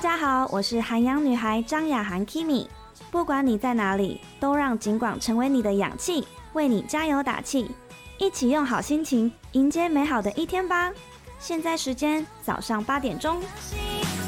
家好，我是韩阳女孩张雅涵 Kimi。不管你在哪里，都让警广成为你的氧气，为你加油打气。一起用好心情迎接美好的一天吧。现在时间早上8点钟。